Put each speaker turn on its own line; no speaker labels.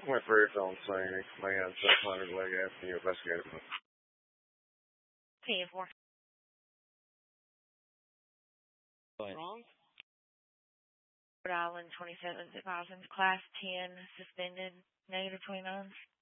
My first on Sonic, man, 700 leg Avenue, investigator.
P4.
Wrong?
Rhode Island 27,000, class 10, suspended, negative 29.